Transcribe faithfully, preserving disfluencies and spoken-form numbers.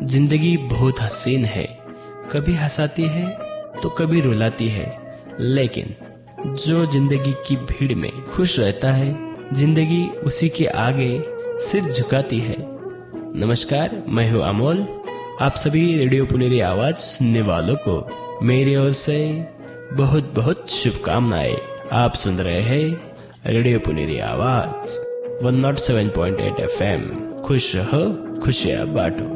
जिंदगी बहुत हसीन है, कभी हंसाती है तो कभी रुलाती है, लेकिन जो जिंदगी की भीड़ में खुश रहता है, जिंदगी उसी के आगे सिर झुकाती है। नमस्कार, मैं हूँ अमोल। आप सभी रेडियो पुनेरी आवाज सुनने वालों को मेरी ओर से बहुत बहुत शुभकामनाएं। आप सुन रहे हैं रेडियो पुनेरी आवाज एक सौ सात पॉइंट आठ एफ एम। खुश रहो, खुशियां बांटो।